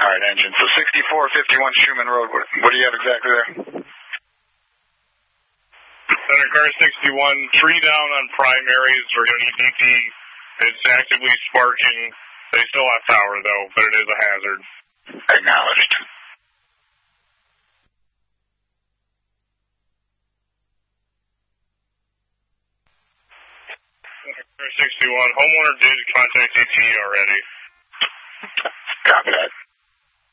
right, engine. So 6451 Schumann Road. What do you have exactly there? Center car 61, tree down on primaries. We're going to need DT. It's actively sparking. They still have power, though, but it is a hazard. Acknowledged. Center 61, homeowner did contact DT already. Copy that.